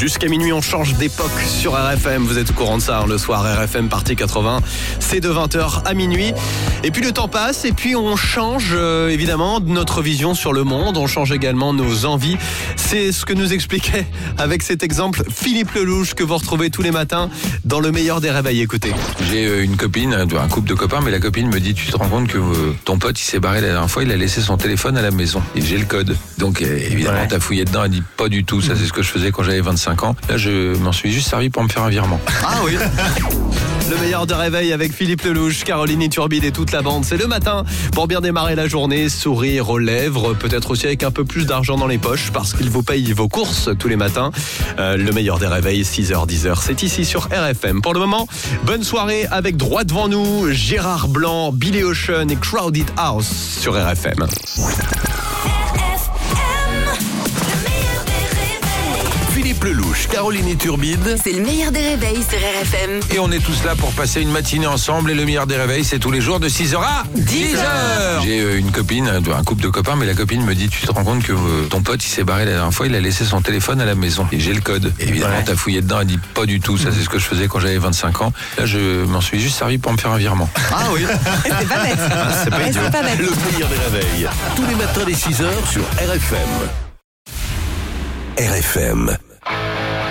Jusqu'à minuit, on change d'époque sur RFM. Vous êtes au courant de ça, le soir, RFM partie 80. C'est de 20h à minuit. Et puis le temps passe et puis on change évidemment notre vision sur le monde. On change également nos envies. C'est ce que nous expliquait avec cet exemple Philippe Lelouch que vous retrouvez tous les matins dans le meilleur des réveils. Écoutez. J'ai une copine, un couple de copains, mais la copine me dit, tu te rends compte que ton pote il s'est barré la dernière fois, il a laissé son téléphone à la maison. Et j'ai le code. Donc évidemment t'as fouillé dedans, elle dit pas du tout, ça c'est ce que je faisais quand j'avais 25 ans. Là je m'en suis juste servi pour me faire un virement. Ah oui. Le meilleur de réveil avec Philippe Lelouch, Caroline Iturbide et toute la bande. C'est le matin pour bien démarrer la journée, sourire aux lèvres, peut-être aussi avec un peu plus d'argent dans les poches parce qu'il vous paye vos courses tous les matins. Le meilleur des réveils, 6h, 10h, c'est ici sur RFM. Pour le moment, bonne soirée avec droit devant nous, Gérard Blanc, Billy Ocean et Crowded House sur RFM. Philippe Lelouch, Caroline Iturbide. C'est le meilleur des réveils sur RFM. Et on est tous là pour passer une matinée ensemble. Et le meilleur des réveils, c'est tous les jours de 6h à 10h. J'ai une copine, un couple de copains, mais la copine me dit, tu te rends compte que ton pote il s'est barré la dernière fois, il a laissé son téléphone à la maison. Et j'ai le code. Et évidemment t'as fouillé dedans, elle dit pas du tout, ça c'est ce que je faisais quand j'avais 25 ans. Là je m'en suis juste servi pour me faire un virement. Ah oui. C'est pas bête. C'est pas idiot. C'est pas bête. Le meilleur des réveils. Tous les matins dès 6h sur RFM. RFM.